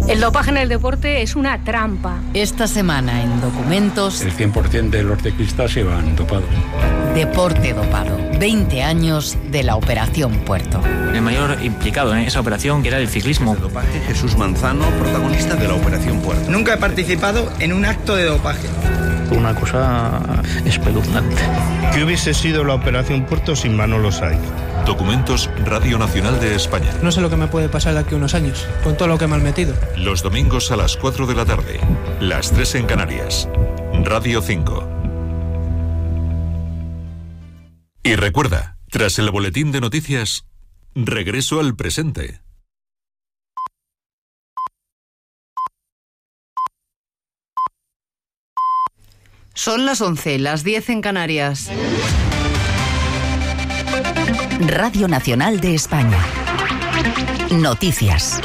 El dopaje en el deporte es una trampa. Esta semana en Documentos... El 100% de los ciclistas iban dopados. Deporte dopado. 20 años de la Operación Puerto. El mayor implicado en esa operación, que era el ciclismo. De dopaje, Jesús Manzano, protagonista de la Operación Puerto. Nunca he participado en un acto de dopaje. Una cosa espeluznante. ¿Qué hubiese sido la Operación Puerto sin Manolo Saiz? Documentos, Radio Nacional de España. No sé lo que me puede pasar de aquí a unos años, con todo lo que me han metido. Los domingos a las 4 de la tarde, las 3 en Canarias. Radio 5. Y recuerda, tras el boletín de noticias, regreso al presente. Son las 11, las 10 en Canarias. Radio Nacional de España. Noticias.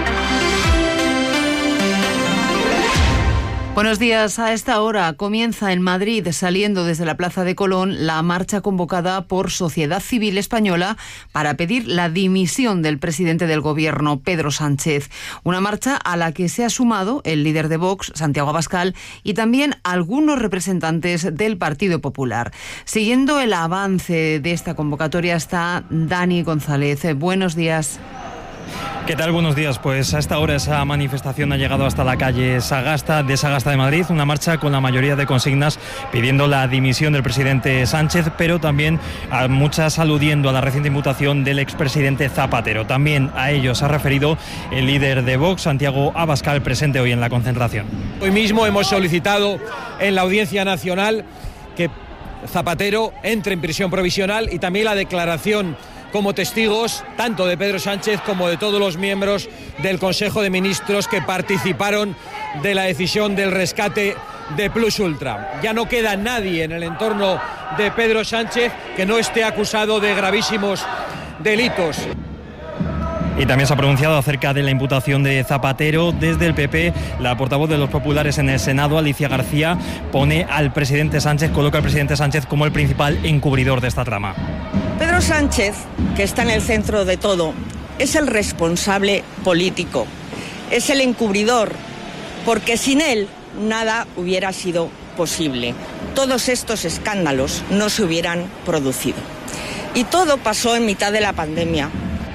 Buenos días. A esta hora comienza en Madrid, saliendo desde la Plaza de Colón, la marcha convocada por Sociedad Civil Española para pedir la dimisión del presidente del Gobierno, Pedro Sánchez. Una marcha a la que se ha sumado el líder de Vox, Santiago Abascal, y también algunos representantes del Partido Popular. Siguiendo el avance de esta convocatoria está Dani González. Buenos días. ¿Qué tal? Buenos días. Pues a esta hora esa manifestación ha llegado hasta la calle Sagasta de Madrid, una marcha con la mayoría de consignas pidiendo la dimisión del presidente Sánchez, pero también a muchas aludiendo a la reciente imputación del expresidente Zapatero. También a ello se ha referido el líder de Vox, Santiago Abascal, presente hoy en la concentración. Hoy mismo hemos solicitado en la Audiencia Nacional que Zapatero entre en prisión provisional y también la declaración como testigos tanto de Pedro Sánchez como de todos los miembros del Consejo de Ministros que participaron de la decisión del rescate de Plus Ultra. Ya no queda nadie en el entorno de Pedro Sánchez que no esté acusado de gravísimos delitos. Y también se ha pronunciado acerca de la imputación de Zapatero. Desde el PP, la portavoz de los populares en el Senado, Alicia García, coloca al presidente Sánchez como el principal encubridor de esta trama. Pedro Sánchez, que está en el centro de todo, es el responsable político, es el encubridor, porque sin él nada hubiera sido posible. Todos estos escándalos no se hubieran producido. Y todo pasó en mitad de la pandemia.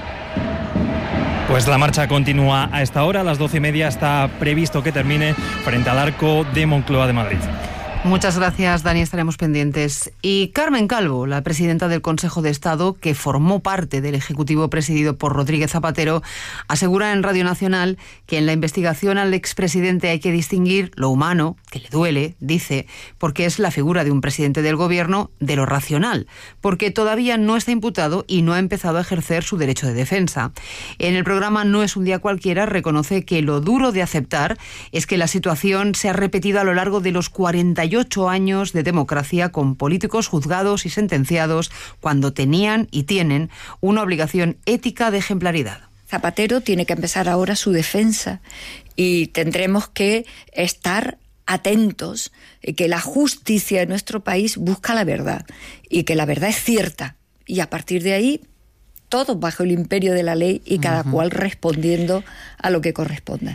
Pues la marcha continúa a esta hora, a las 12:30 está previsto que termine frente al Arco de Moncloa de Madrid. Muchas gracias, Dani, estaremos pendientes. Y Carmen Calvo, la presidenta del Consejo de Estado, que formó parte del Ejecutivo presidido por Rodríguez Zapatero, asegura en Radio Nacional que en la investigación al expresidente hay que distinguir lo humano, que le duele, dice, porque es la figura de un presidente del Gobierno, de lo racional, porque todavía no está imputado y no ha empezado a ejercer su derecho de defensa. En el programa No es un día cualquiera reconoce que lo duro de aceptar es que la situación se ha repetido a lo largo de los 48 años de democracia con políticos juzgados y sentenciados cuando tenían y tienen una obligación ética de ejemplaridad. Zapatero tiene que empezar ahora su defensa y tendremos que estar atentos que la justicia de nuestro país busca la verdad y que la verdad es cierta y a partir de ahí todos bajo el imperio de la ley y cada cual respondiendo a lo que corresponda.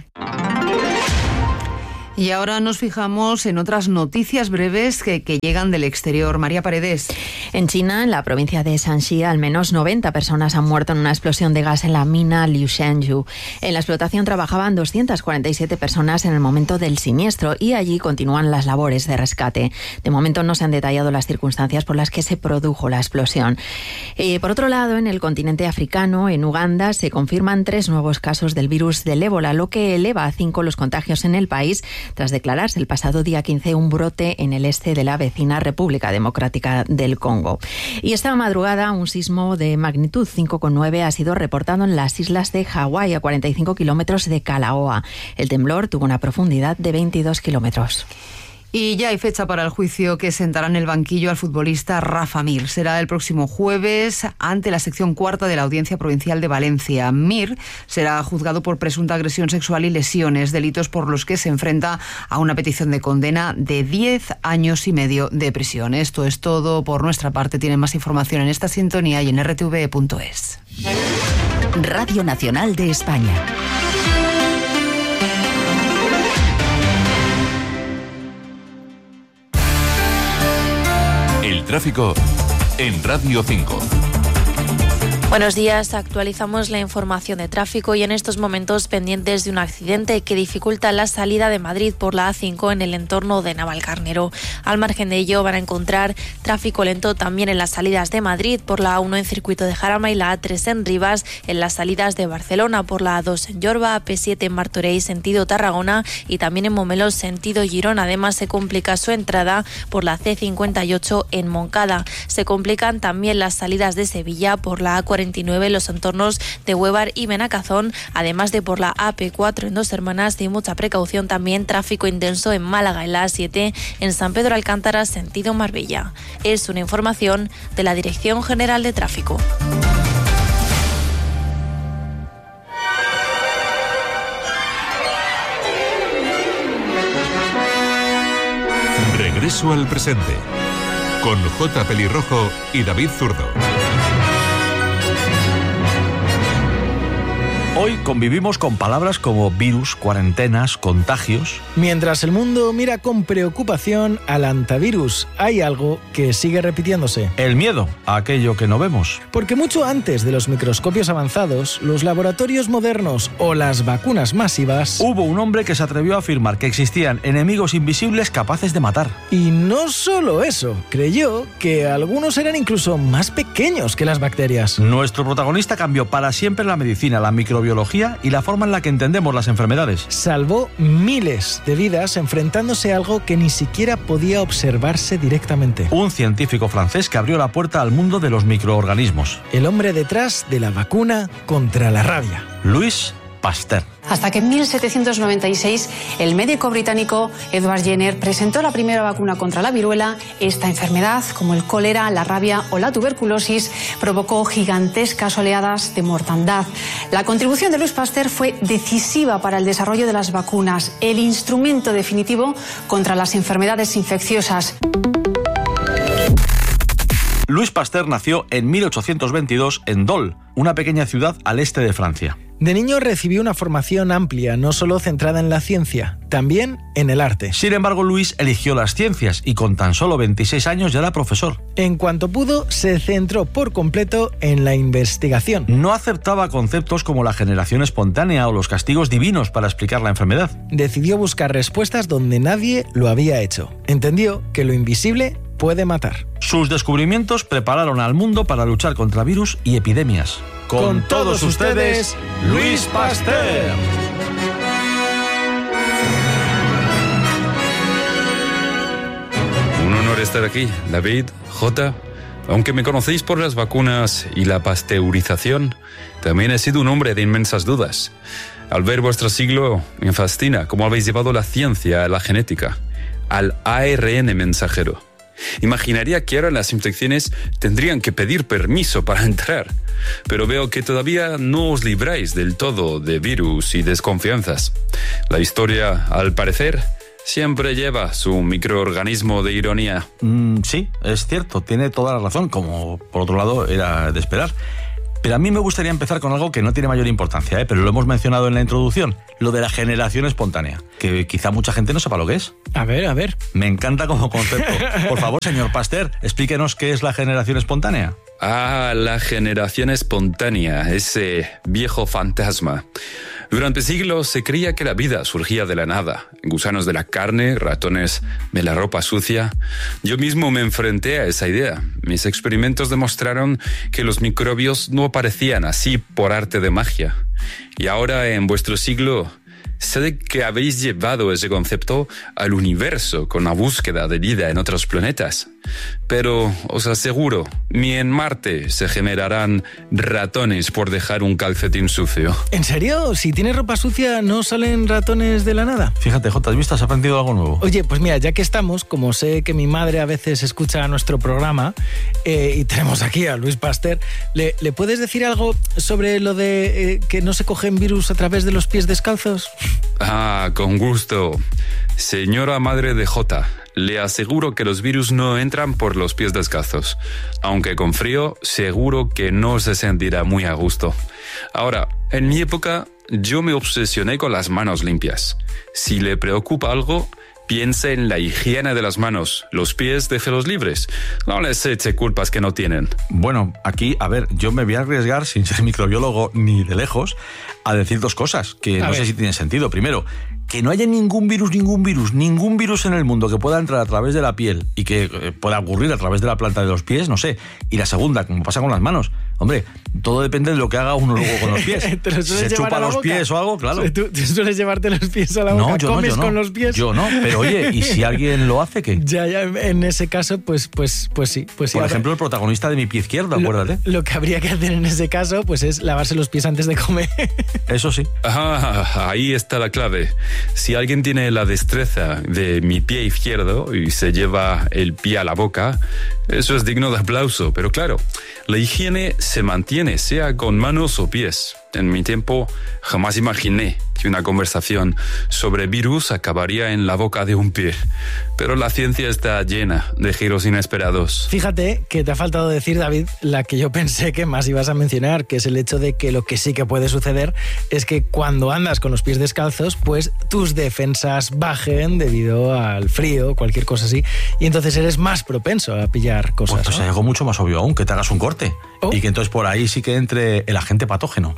Y ahora nos fijamos en otras noticias breves que llegan del exterior. María Paredes. En China, en la provincia de Shanxi, al menos 90 personas han muerto en una explosión de gas en la mina Liushenyu. En la explotación trabajaban 247 personas en el momento del siniestro y allí continúan las labores de rescate. De momento no se han detallado las circunstancias por las que se produjo la explosión. Por otro lado, en el continente africano, en Uganda, se confirman 3 nuevos casos del virus del ébola, lo que eleva a 5 los contagios en el país, tras declararse el pasado día 15 un brote en el este de la vecina República Democrática del Congo. Y esta madrugada un sismo de magnitud 5,9 ha sido reportado en las islas de Hawái, a 45 kilómetros de Kalaoa. El temblor tuvo una profundidad de 22 kilómetros. Y ya hay fecha para el juicio que sentará en el banquillo al futbolista Rafa Mir. Será el próximo jueves ante la sección cuarta de la Audiencia Provincial de Valencia. Mir será juzgado por presunta agresión sexual y lesiones, delitos por los que se enfrenta a una petición de condena de 10 años y medio de prisión. Esto es todo por nuestra parte. Tienen más información en esta sintonía y en rtv.es. Radio Nacional de España. tráfico en Radio 5. Buenos días, actualizamos la información de tráfico y en estos momentos pendientes de un accidente que dificulta la salida de Madrid por la A5 en el entorno de Navalcarnero. Al margen de ello van a encontrar tráfico lento también en las salidas de Madrid por la A1 en Circuito de Jarama y la A3 en Rivas, en las salidas de Barcelona por la A2 en Yorba, P7 en Martorell sentido Tarragona y también en Momelos sentido Girón. Además se complica su entrada por la C58 en Moncada. Se complican también las salidas de Sevilla por la A49 en los entornos de Huevar y Benacazón, además de por la AP4 en Dos Hermanas y mucha precaución también tráfico intenso en Málaga en la A7 en San Pedro Alcántara sentido Marbella. Es una información de la Dirección General de Tráfico. Regreso al presente con J. Pelirrojo y David Zurdo. Hoy convivimos con palabras como virus, cuarentenas, contagios. Mientras el mundo mira con preocupación al antivirus, hay algo que sigue repitiéndose. El miedo a aquello que no vemos. Porque mucho antes de los microscopios avanzados, los laboratorios modernos o las vacunas masivas... Hubo un hombre que se atrevió a afirmar que existían enemigos invisibles capaces de matar. Y no solo eso, creyó que algunos eran incluso más pequeños que las bacterias. Nuestro protagonista cambió para siempre la medicina, la microbiología y la forma en la que entendemos las enfermedades. Salvó miles de vidas enfrentándose a algo que ni siquiera podía observarse directamente. Un científico francés que abrió la puerta al mundo de los microorganismos. El hombre detrás de la vacuna contra la rabia. Louis Pasteur. Hasta que en 1796 el médico británico Edward Jenner presentó la primera vacuna contra la viruela. Esta enfermedad, como el cólera, la rabia o la tuberculosis, provocó gigantescas oleadas de mortandad. La contribución de Louis Pasteur fue decisiva para el desarrollo de las vacunas, el instrumento definitivo contra las enfermedades infecciosas. Louis Pasteur nació en 1822 en Dole, una pequeña ciudad al este de Francia. De niño recibió una formación amplia, no solo centrada en la ciencia, también en el arte. Sin embargo, Louis eligió las ciencias y con tan solo 26 años ya era profesor. En cuanto pudo, se centró por completo en la investigación. No aceptaba conceptos como la generación espontánea o los castigos divinos para explicar la enfermedad. Decidió buscar respuestas donde nadie lo había hecho. Entendió que lo invisible puede matar. Sus descubrimientos prepararon al mundo para luchar contra virus y epidemias. Con todos ustedes, Louis Pasteur. Un honor estar aquí, David, J. Aunque me conocéis por las vacunas y la pasteurización, también he sido un hombre de inmensas dudas. Al ver vuestro siglo, me fascina cómo habéis llevado la ciencia a la genética, al ARN mensajero. Imaginaría que ahora las infecciones tendrían que pedir permiso para entrar, pero veo que todavía no os libráis del todo de virus y desconfianzas. La historia, al parecer, siempre lleva su microorganismo de ironía. Sí, es cierto, tiene toda la razón, como por otro lado era de esperar. Pero a mí me gustaría empezar con algo que no tiene mayor importancia, pero lo hemos mencionado en la introducción, lo de la generación espontánea, que quizá mucha gente no sepa lo que es. A ver. Me encanta como concepto. Por favor, señor Pasteur, explíquenos qué es la generación espontánea. La generación espontánea, ese viejo fantasma. Durante siglos se creía que la vida surgía de la nada. Gusanos de la carne, ratones de la ropa sucia. Yo mismo me enfrenté a esa idea. Mis experimentos demostraron que los microbios no aparecían así por arte de magia. Y ahora, en vuestro siglo, sé que habéis llevado ese concepto al universo con la búsqueda de vida en otros planetas. Pero os aseguro, ni en Marte se generarán ratones por dejar un calcetín sucio. ¿En serio? Si tienes ropa sucia, ¿no salen ratones de la nada? Fíjate, J, ¿has visto? ¿Has aprendido algo nuevo? Oye, pues mira, ya que estamos, como sé que mi madre a veces escucha nuestro programa y tenemos aquí a Louis Pasteur, ¿le puedes decir algo sobre lo de que no se cogen virus a través de los pies descalzos? Con gusto. Señora madre de J, le aseguro que los virus no entran por los pies descalzos. Aunque con frío, seguro que no se sentirá muy a gusto. Ahora, en mi época, yo me obsesioné con las manos limpias. Si le preocupa algo, Piense en la higiene de las manos. Los pies, déjelos libres. No les eche culpas que no tienen. Bueno, aquí, a ver, yo me voy a arriesgar, sin ser microbiólogo ni de lejos, a decir dos cosas que no sé si tienen sentido. Primero, que no haya ningún virus en el mundo que pueda entrar a través de la piel y que pueda ocurrir a través de la planta de los pies, no sé. Y la segunda, como pasa con las manos. Hombre, todo depende de lo que haga uno luego con los pies. Si se chupa los pies o algo, claro. ¿Tú sueles llevarte los pies a la boca? ¿Comes con los pies? Yo no, pero oye, ¿y si alguien lo hace, qué? Ya, en ese caso, pues sí. Por ejemplo, el protagonista de Mi Pie Izquierdo, acuérdate. Lo que habría que hacer en ese caso, pues es lavarse los pies antes de comer. Eso sí. Ahí está la clave. Si alguien tiene la destreza de Mi Pie Izquierdo y se lleva el pie a la boca, eso es digno de aplauso. Pero claro, la higiene se mantiene, sea con manos o pies. En mi tiempo jamás imaginé que una conversación sobre virus acabaría en la boca de un pie. Pero la ciencia está llena de giros inesperados. Fíjate que te ha faltado decir, David, la que yo pensé que más ibas a mencionar, que es el hecho de que lo que sí que puede suceder es que cuando andas con los pies descalzos, pues tus defensas bajen debido al frío, cualquier cosa así, y entonces eres más propenso a pillar cosas. Pues hay algo mucho más obvio aún, que te hagas un corte. Y que entonces por ahí sí que entre el agente patógeno.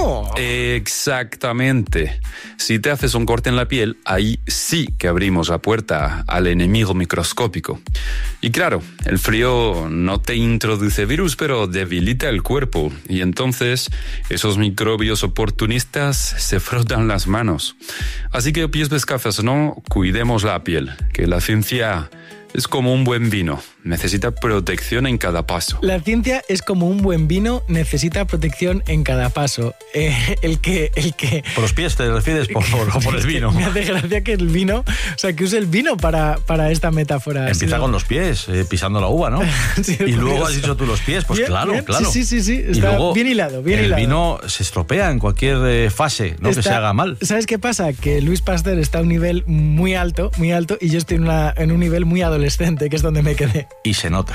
Exactamente. Si te haces un corte en la piel, ahí sí que abrimos la puerta al enemigo microscópico. Y claro, el frío no te introduce virus, pero debilita el cuerpo. Y entonces esos microbios oportunistas se frotan las manos. Así que pies descalzos no, cuidemos la piel, que la ciencia es como un buen vino, necesita protección en cada paso. La ciencia es como un buen vino, necesita protección en cada paso. El que... Por los pies te refieres, por el vino. Me hace gracia que el vino, o sea, que use el vino para esta metáfora. Empieza con los pies, pisando la uva, ¿no? Sí, y luego has dicho tú los pies, pues bien, claro. Sí, está y luego bien hilado, el vino se estropea en cualquier fase, no que se haga mal. ¿Sabes qué pasa? Que Luis Pasteur está a un nivel muy alto, y yo estoy en un nivel muy adolescente, que es donde me quedé. Y se nota.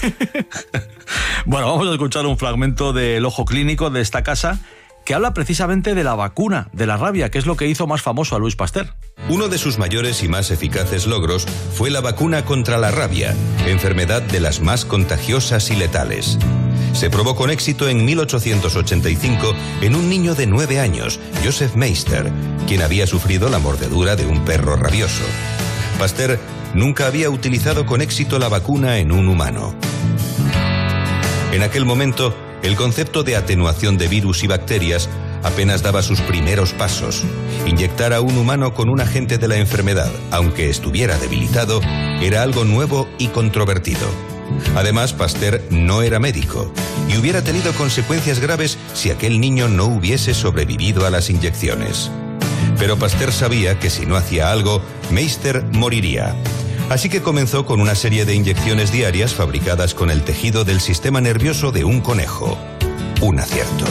Bueno, vamos a escuchar un fragmento del Ojo Clínico de esta casa que habla precisamente de la vacuna de la rabia, que es lo que hizo más famoso a Luis Pasteur. Uno de sus mayores y más eficaces logros fue la vacuna contra la rabia, enfermedad de las más contagiosas y letales. Se probó con éxito en 1885 en un niño de 9 años, Joseph Meister, quien había sufrido la mordedura de un perro rabioso. Pasteur nunca había utilizado con éxito la vacuna en un humano. En aquel momento, el concepto de atenuación de virus y bacterias apenas daba sus primeros pasos. Inyectar a un humano con un agente de la enfermedad, aunque estuviera debilitado, era algo nuevo y controvertido. Además, Pasteur no era médico y hubiera tenido consecuencias graves si aquel niño no hubiese sobrevivido a las inyecciones. Pero Pasteur sabía que si no hacía algo, Meister moriría. Así que comenzó con una serie de inyecciones diarias fabricadas con el tejido del sistema nervioso de un conejo. Un acierto.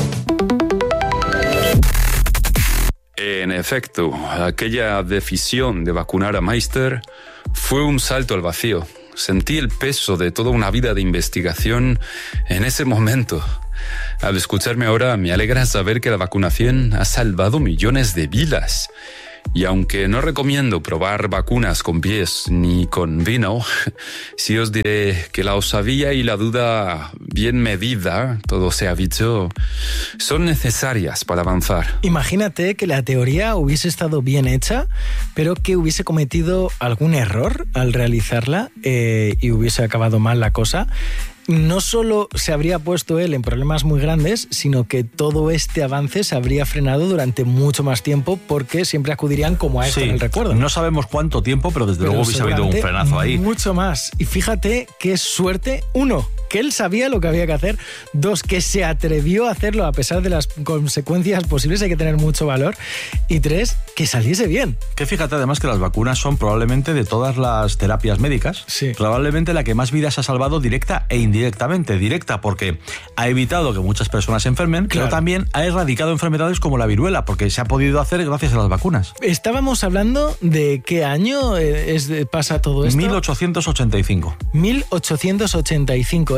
En efecto, aquella decisión de vacunar a Meister fue un salto al vacío. Sentí el peso de toda una vida de investigación en ese momento. Al escucharme ahora, me alegra saber que la vacunación ha salvado millones de vidas. Y aunque no recomiendo probar vacunas con pies ni con vino, sí os diré que la osadía y la duda bien medida, todo se ha dicho, son necesarias para avanzar. Imagínate que la teoría hubiese estado bien hecha, pero que hubiese cometido algún error al realizarla y hubiese acabado mal la cosa. No solo se habría puesto él en problemas muy grandes, sino que todo este avance se habría frenado durante mucho más tiempo porque siempre acudirían como a esto en el recuerdo. No sabemos cuánto tiempo, pero desde luego hubiese habido un frenazo ahí. Mucho más. Y fíjate qué suerte. 1, que él sabía lo que había que hacer. 2, que se atrevió a hacerlo a pesar de las consecuencias posibles. Hay que tener mucho valor. Y 3, que saliese bien. Que fíjate además que las vacunas son probablemente de todas las terapias médicas, probablemente la que más vidas ha salvado directa e indirectamente. Directa porque ha evitado que muchas personas se enfermen, pero también ha erradicado enfermedades como la viruela, porque se ha podido hacer gracias a las vacunas. Estábamos hablando de qué año pasa todo esto. 1885. 1885.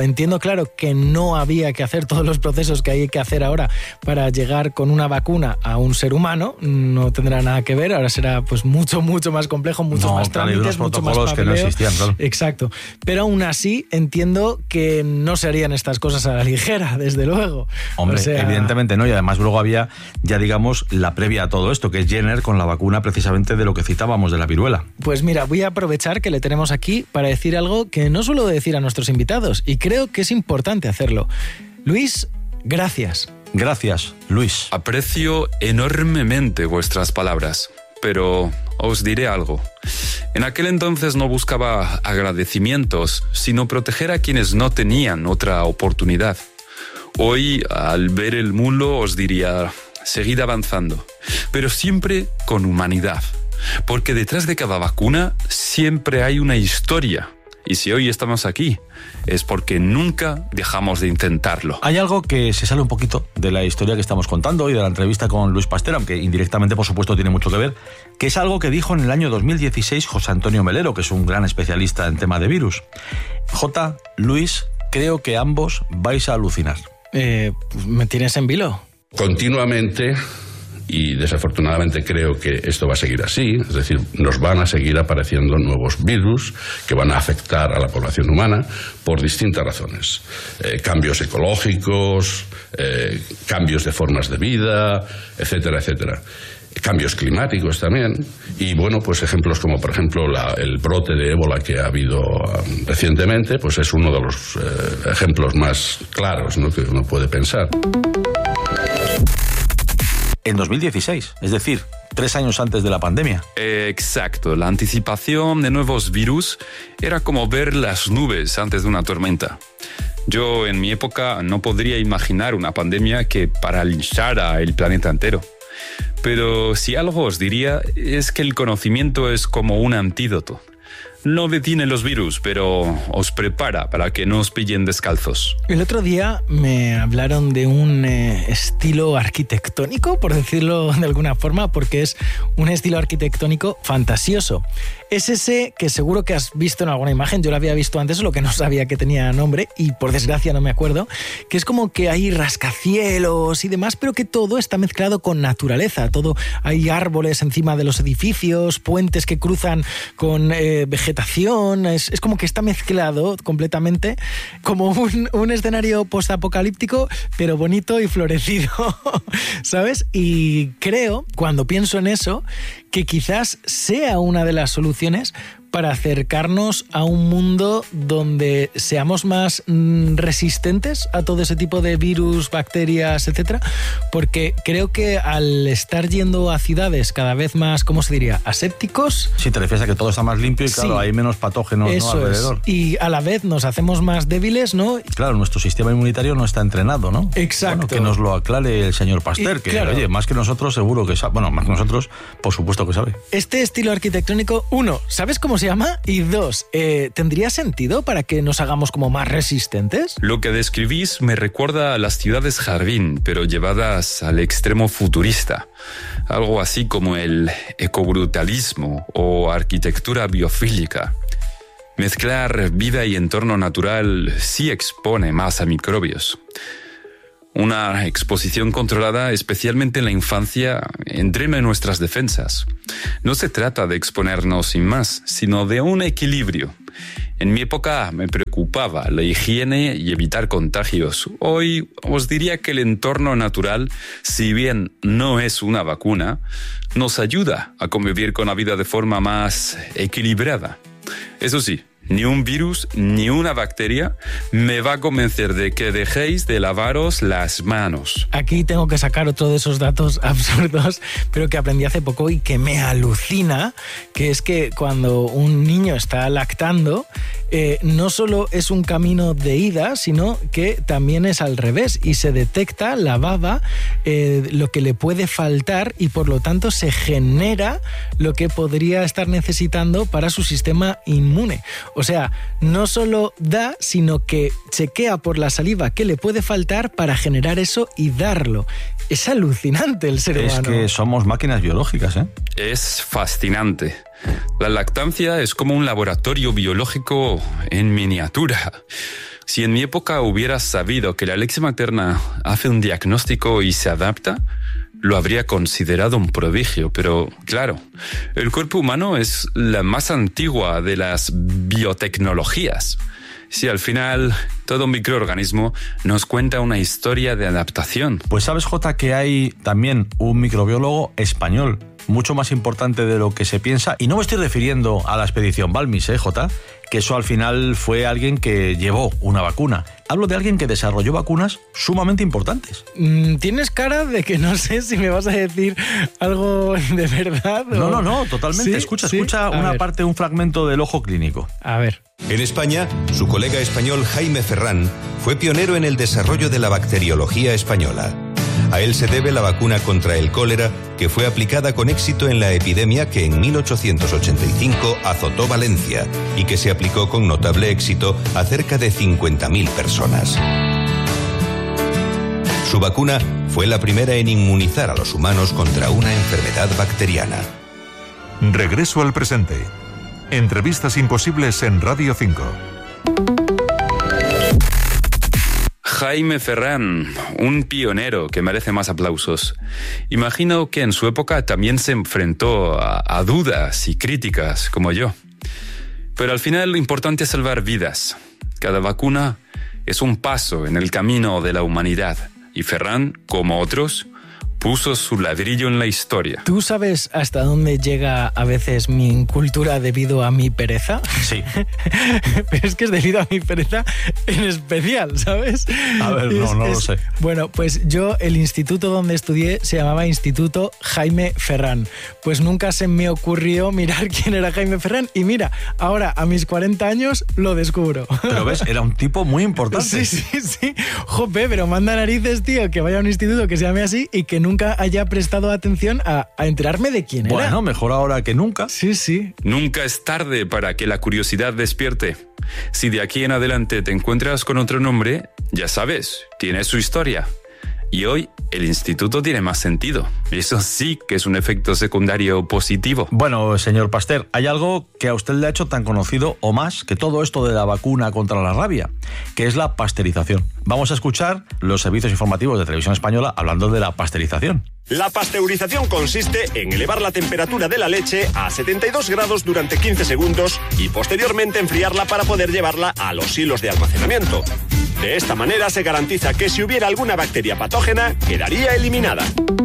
entiendo, claro, que no había que hacer todos los procesos que hay que hacer ahora para llegar con una vacuna a un ser humano. No tendrá nada que ver. Ahora será pues mucho más complejo, muchos más trámites, mucho más papeleo. Que no existían, claro. Exacto. Pero aún así entiendo que no se harían estas cosas a la ligera, desde luego. Hombre, evidentemente no. Y además luego había, ya digamos, la previa a todo esto, que es Jenner con la vacuna precisamente de lo que citábamos, de la viruela. Pues mira, voy a aprovechar que le tenemos aquí para decir algo que no suelo decir a nuestros invitados, y creo que es importante hacerlo. Luis, gracias. Gracias, Luis. Aprecio enormemente vuestras palabras, pero os diré algo. En aquel entonces no buscaba agradecimientos, sino proteger a quienes no tenían otra oportunidad. Hoy, al ver el mundo, os diría, seguid avanzando, pero siempre con humanidad, porque detrás de cada vacuna siempre hay una historia. Y si hoy estamos aquí, es porque nunca dejamos de intentarlo. Hay algo que se sale un poquito de la historia que estamos contando y de la entrevista con Luis Pasteur, aunque indirectamente, por supuesto, tiene mucho que ver, que es algo que dijo en el año 2016 José Antonio Melero, que es un gran especialista en tema de virus. Luis, creo que ambos vais a alucinar. Pues me tienes en vilo. Continuamente, y desafortunadamente creo que esto va a seguir así, es decir, nos van a seguir apareciendo nuevos virus que van a afectar a la población humana por distintas razones. Cambios ecológicos, cambios de formas de vida, etcétera, etcétera. Cambios climáticos también, y bueno, pues ejemplos como por ejemplo el brote de ébola que ha habido recientemente, pues es uno de los ejemplos más claros, ¿no?, que uno puede pensar. En 2016, es decir, 3 años antes de la pandemia. Exacto, la anticipación de nuevos virus era como ver las nubes antes de una tormenta. Yo en mi época no podría imaginar una pandemia que paralizara el planeta entero. Pero si algo os diría es que el conocimiento es como un antídoto. No detiene los virus, pero os prepara para que no os pillen descalzos. El otro día me hablaron de un estilo arquitectónico, por decirlo de alguna forma, porque es un estilo arquitectónico fantasioso. Es ese que seguro que has visto en alguna imagen, yo lo había visto antes, lo que no sabía que tenía nombre, y por desgracia no me acuerdo, que es como que hay rascacielos y demás, pero que todo está mezclado con naturaleza. Todo, hay árboles encima de los edificios, puentes que cruzan con vegetación, es como que está mezclado completamente, como un escenario postapocalíptico, pero bonito y florecido, ¿sabes? Y creo, cuando pienso en eso, que quizás sea una de las soluciones para acercarnos a un mundo donde seamos más resistentes a todo ese tipo de virus, bacterias, etcétera, porque creo que al estar yendo a ciudades cada vez más, ¿cómo se diría?, asépticos. Sí, te refieres a que todo está más limpio y claro, hay menos patógenos, ¿no?, alrededor. Y a la vez nos hacemos más débiles, ¿no? Claro, nuestro sistema inmunitario no está entrenado, ¿no? Exacto. Bueno, que nos lo aclare el señor Pasteur, que claro, oye, más que nosotros seguro que sabe. Bueno, más que nosotros, por supuesto que sabe. Este estilo arquitectónico, 1, ¿sabes cómo se llama? Y 2, ¿tendría sentido para que nos hagamos como más resistentes? Lo que describís me recuerda a las ciudades jardín, pero llevadas al extremo futurista. Algo así como el ecobrutalismo o arquitectura biofílica. Mezclar vida y entorno natural sí expone más a microbios. Una exposición controlada, especialmente en la infancia, entrena nuestras defensas. No se trata de exponernos sin más, sino de un equilibrio. En mi época me preocupaba la higiene y evitar contagios. Hoy os diría que el entorno natural, si bien no es una vacuna, nos ayuda a convivir con la vida de forma más equilibrada. Eso sí, ni un virus ni una bacteria me va a convencer de que dejéis de lavaros las manos. Aquí tengo que sacar otro de esos datos absurdos, pero que aprendí hace poco y que me alucina, que es que cuando un niño está lactando, no solo es un camino de ida, sino que también es al revés y se detecta la baba, lo que le puede faltar y por lo tanto se genera lo que podría estar necesitando para su sistema inmune. O sea, no solo da, sino que chequea por la saliva qué le puede faltar para generar eso y darlo. Es alucinante el ser humano. Es que somos máquinas biológicas, ¿eh? Es fascinante. La lactancia es como un laboratorio biológico en miniatura. Si en mi época hubiera sabido que la leche materna hace un diagnóstico y se adapta, lo habría considerado un prodigio, pero claro, el cuerpo humano es la más antigua de las biotecnologías. Si al final todo microorganismo nos cuenta una historia de adaptación. Pues sabes, Jota, que hay también un microbiólogo español, mucho más importante de lo que se piensa, y no me estoy refiriendo a la expedición Balmis, Jota, que eso al final fue alguien que llevó una vacuna. Hablo de alguien que desarrolló vacunas sumamente importantes. Tienes cara de que no sé si me vas a decir algo de verdad. O... No, totalmente. ¿Sí? Escucha una parte, un fragmento del ojo clínico. A ver. En España, su colega español Jaime Ferrán fue pionero en el desarrollo de la bacteriología española. A él se debe la vacuna contra el cólera, que fue aplicada con éxito en la epidemia que en 1885 azotó Valencia y que se aplicó con notable éxito a cerca de 50.000 personas. Su vacuna fue la primera en inmunizar a los humanos contra una enfermedad bacteriana. Regreso al presente. Entrevistas imposibles en Radio 5. Jaime Ferrán, un pionero que merece más aplausos. Imagino que en su época también se enfrentó a dudas y críticas, como yo. Pero al final lo importante es salvar vidas. Cada vacuna es un paso en el camino de la humanidad. Y Ferrán, como otros, puso su ladrillo en la historia. ¿Tú sabes hasta dónde llega a veces mi incultura debido a mi pereza? Sí. Pero es que es debido a mi pereza en especial, ¿sabes? A ver, no lo sé. Bueno, pues yo, el instituto donde estudié se llamaba Instituto Jaime Ferrán. Pues nunca se me ocurrió mirar quién era Jaime Ferrán. Y mira, ahora a mis 40 años lo descubro. Pero ves, era un tipo muy importante. Sí. Jope, pero manda narices, tío, que vaya a un instituto que se llame así y que nunca haya prestado atención a enterarme de quién era. Bueno, mejor ahora que nunca. Sí. Nunca es tarde para que la curiosidad despierte. Si de aquí en adelante te encuentras con otro nombre, ya sabes, tiene su historia. Y hoy el instituto tiene más sentido. Eso sí que es un efecto secundario positivo. Bueno, señor Pasteur, hay algo que a usted le ha hecho tan conocido o más que todo esto de la vacuna contra la rabia, que es la pasteurización. Vamos a escuchar los servicios informativos de Televisión Española hablando de la pasteurización. La pasteurización consiste en elevar la temperatura de la leche a 72 grados durante 15 segundos y posteriormente enfriarla para poder llevarla a los hilos de almacenamiento. De esta manera se garantiza que si hubiera alguna bacteria patógena, quedaría eliminada.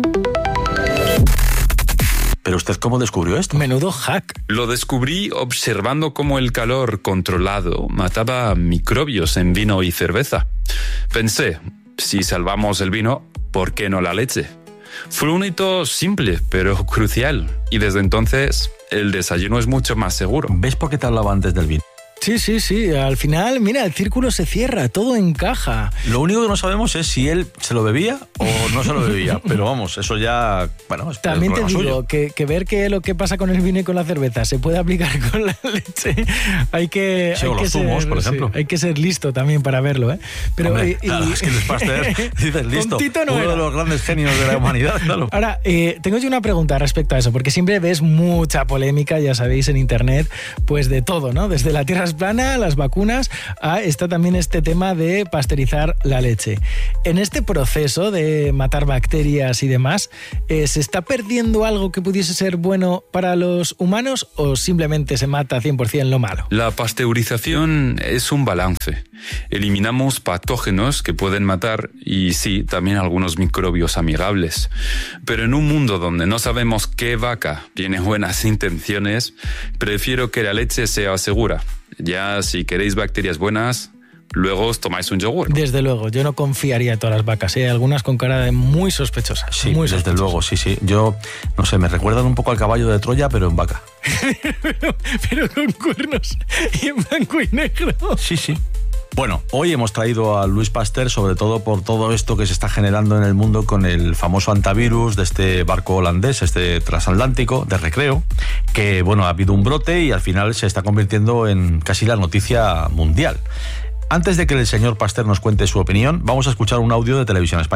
¿Pero usted cómo descubrió esto? Menudo hack. Lo descubrí observando cómo el calor controlado mataba microbios en vino y cerveza. Pensé, si salvamos el vino, ¿por qué no la leche? Fue un hito simple, pero crucial. Y desde entonces, el desayuno es mucho más seguro. ¿Ves por qué te hablaba antes del vino? Sí. Al final, mira, el círculo se cierra, todo encaja. Lo único que no sabemos es si él se lo bebía o no se lo bebía. Pero vamos, eso ya... Bueno, es también te digo suyo. que ver que lo que pasa con el vino y con la cerveza se puede aplicar con la leche. Hay que... Sí, o los zumos, por ejemplo. Hay que ser listo también para verlo, ¿eh? Pero, hombre, claro, es que el Pasteur, dices listo. Uno de los grandes genios de la humanidad, claro. Ahora, tengo yo una pregunta respecto a eso, porque siempre ves mucha polémica, ya sabéis, en internet, pues de todo, ¿no? Desde la tierra plana, las vacunas, está también este tema de pasteurizar la leche. En este proceso de matar bacterias y demás, ¿se está perdiendo algo que pudiese ser bueno para los humanos o simplemente se mata 100% lo malo? La pasteurización es un balance. Eliminamos patógenos que pueden matar y sí, también algunos microbios amigables. Pero en un mundo donde no sabemos qué vaca tiene buenas intenciones, prefiero que la leche sea segura. Ya si queréis bacterias buenas, luego os tomáis un yogur, ¿no? Desde luego, yo no confiaría en todas las vacas, ¿eh? Algunas con cara de muy sospechosas. Sí, muy desde sospechosas. luego, sí. Yo, no sé, me recuerdan un poco al caballo de Troya, pero en vaca. pero con cuernos y en blanco y negro. Sí. Bueno, hoy hemos traído a Luis Pasteur sobre todo por todo esto que se está generando en el mundo con el famoso antivirus de este barco holandés, este transatlántico de recreo, que bueno, ha habido un brote y al final se está convirtiendo en casi la noticia mundial. Antes de que el señor Pasteur nos cuente su opinión, vamos a escuchar un audio de Televisión Española.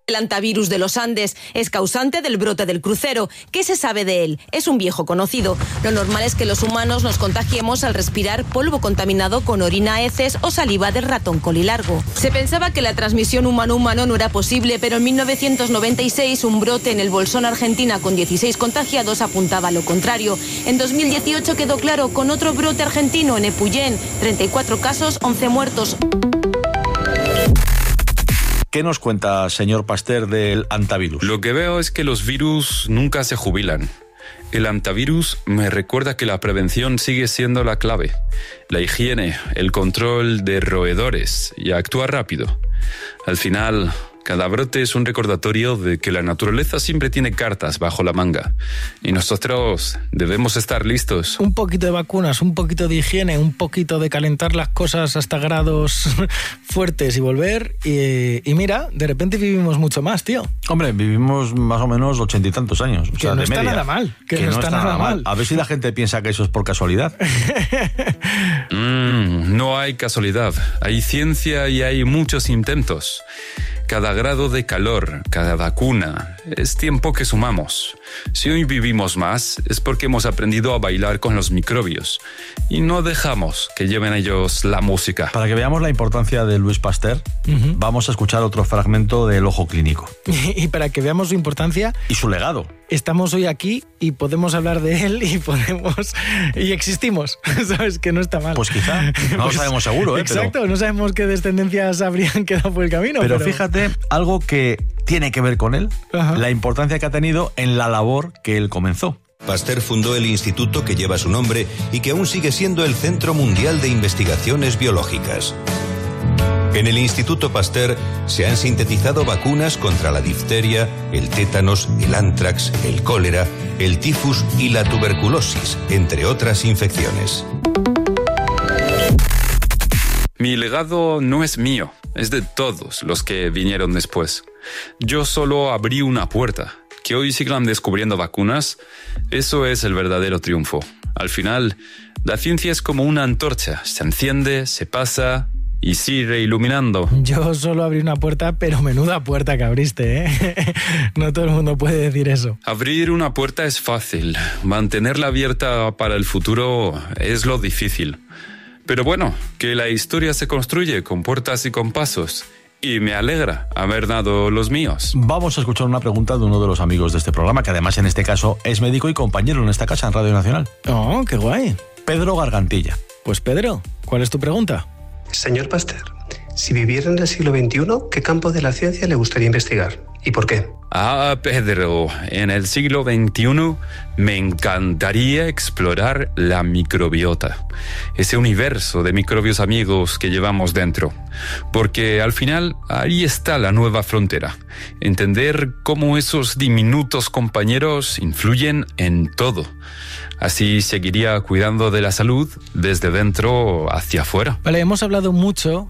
El antivirus de los Andes es causante del brote del crucero. ¿Qué se sabe de él? Es un viejo conocido. Lo normal es que los humanos nos contagiemos al respirar polvo contaminado con orina, heces o saliva del ratón colilargo. Se pensaba que la transmisión humano-humano no era posible, pero en 1996 un brote en el Bolsón, Argentina, con 16 contagiados apuntaba a lo contrario. En 2018 quedó claro con otro brote argentino en Epuyén. 34 casos, 11 muertos. ¿Qué nos cuenta, señor Pasteur, del antivirus? Lo que veo es que los virus nunca se jubilan. El antivirus me recuerda que la prevención sigue siendo la clave. La higiene, el control de roedores y actuar rápido. Al final, cada brote es un recordatorio de que la naturaleza siempre tiene cartas bajo la manga. Y nosotros debemos estar listos. Un poquito de vacunas, un poquito de higiene, un poquito de calentar las cosas hasta grados fuertes y volver. Y mira, de repente vivimos mucho más, tío. Hombre, vivimos más o menos 80 y tantos años. Que no está nada mal. Que no está nada mal. A ver si la gente piensa que eso es por casualidad. No hay casualidad. Hay ciencia y hay muchos intentos. Cada grado de calor, cada vacuna, es tiempo que sumamos. Si hoy vivimos más, es porque hemos aprendido a bailar con los microbios y no dejamos que lleven ellos la música. Para que veamos la importancia de Louis Pasteur, vamos a escuchar otro fragmento del Ojo Clínico. Y para que veamos su importancia... Y su legado. Estamos hoy aquí y podemos hablar de él y existimos. ¿Sabes? Que no está mal. Pues quizá, no lo sabemos seguro, Exacto, pero... no sabemos qué descendencias habrían quedado por el camino. Pero fíjate, algo que tiene que ver con él, la importancia que ha tenido en la labor que él comenzó. Pasteur fundó el instituto que lleva su nombre y que aún sigue siendo el Centro Mundial de Investigaciones Biológicas. En el Instituto Pasteur se han sintetizado vacunas contra la difteria, el tétanos, el ántrax, el cólera, el tifus y la tuberculosis, entre otras infecciones. Mi legado no es mío, es de todos los que vinieron después. Yo solo abrí una puerta. Que hoy sigan descubriendo vacunas, eso es el verdadero triunfo. Al final, la ciencia es como una antorcha. Se enciende, se pasa y sigue iluminando. Yo solo abrí una puerta, pero menuda puerta que abriste, ¿eh? No todo el mundo puede decir eso. Abrir una puerta es fácil. Mantenerla abierta para el futuro es lo difícil. Pero bueno, que la historia se construye con puertas y con pasos. Y me alegra haber dado los míos. Vamos a escuchar una pregunta de uno de los amigos de este programa, que además en este caso es médico y compañero en esta casa en Radio Nacional. Oh, qué guay. Pedro Gargantilla. Pues Pedro, ¿cuál es tu pregunta? Señor Pasteur, si viviera en el siglo XXI, ¿qué campo de la ciencia le gustaría investigar? ¿Y por qué? Pedro, en el siglo XXI me encantaría explorar la microbiota, ese universo de microbios amigos que llevamos dentro, porque al final ahí está la nueva frontera, entender cómo esos diminutos compañeros influyen en todo. Así seguiría cuidando de la salud desde dentro hacia afuera. Vale, hemos hablado mucho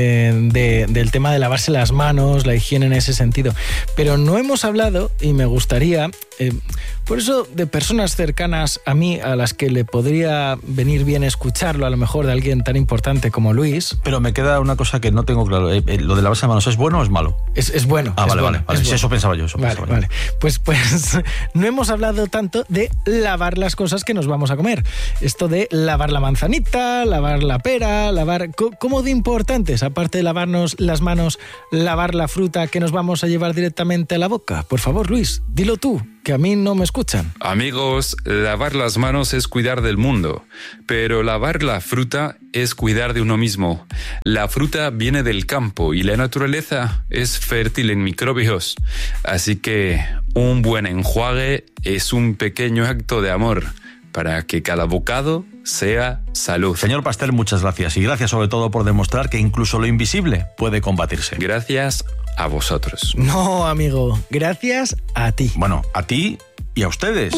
del tema de lavarse las manos, la higiene en ese sentido, pero no hemos hablado, y me gustaría, por eso, de personas cercanas a mí, a las que le podría venir bien escucharlo, a lo mejor de alguien tan importante como Luis. Pero me queda una cosa que no tengo claro. ¿Lo de lavarse las manos es bueno o es malo? Es bueno. Ah, vale. Sí, eso pensaba yo. Vale. Pues no hemos hablado tanto de lavar las cosas que nos vamos a comer. Esto de lavar la manzanita, lavar la pera, lavar... ¿Cómo de importantes, aparte de lavarnos las manos, lavar la fruta que nos vamos a llevar directamente a la boca? Por favor, Luis, dilo tú, que a mí no me escuchan. Amigos, lavar las manos es cuidar del mundo, pero lavar la fruta es cuidar de uno mismo. La fruta viene del campo y la naturaleza es fértil en microbios, así que un buen enjuague es un pequeño acto de amor para que cada bocado sea salud. Señor Pasteur, muchas gracias, y gracias sobre todo por demostrar que incluso lo invisible puede combatirse. Gracias a vosotros. No, amigo, gracias a ti. Bueno, a ti y a ustedes.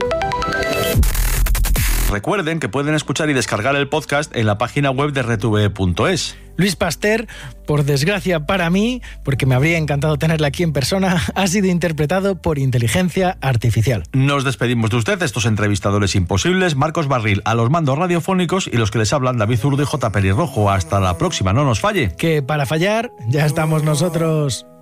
Recuerden que pueden escuchar y descargar el podcast en la página web de RTV.es. Luis Pasteur, por desgracia para mí, porque me habría encantado tenerle aquí en persona, ha sido interpretado por inteligencia artificial. Nos despedimos de usted, estos entrevistadores imposibles, Marcos Barril a los mandos radiofónicos y los que les hablan, David Zurdo y J. Pelirrojo. Hasta la próxima, no nos falle. Que para fallar ya estamos nosotros.